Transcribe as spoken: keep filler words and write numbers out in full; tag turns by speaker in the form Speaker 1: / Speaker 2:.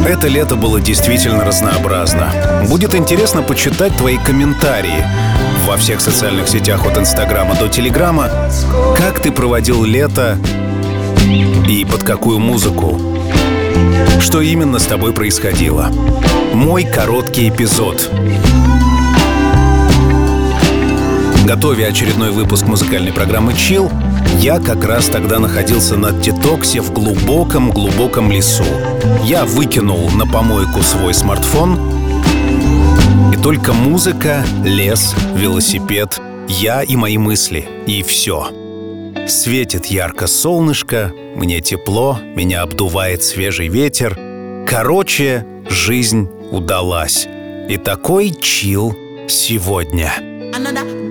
Speaker 1: Это лето было действительно разнообразно. Будет интересно почитать твои комментарии во всех социальных сетях от Инстаграма до Телеграма. Как ты проводил лето и под какую музыку? Что именно с тобой происходило? Мой короткий эпизод. Готовя очередной выпуск музыкальной программы «Chill», я как раз тогда находился на детоксе в глубоком-глубоком лесу. Я выкинул на помойку свой смартфон, и только музыка, лес, велосипед, я и мои мысли, и все. Светит ярко солнышко, мне тепло, меня обдувает свежий ветер. Короче, жизнь удалась. И такой чил сегодня.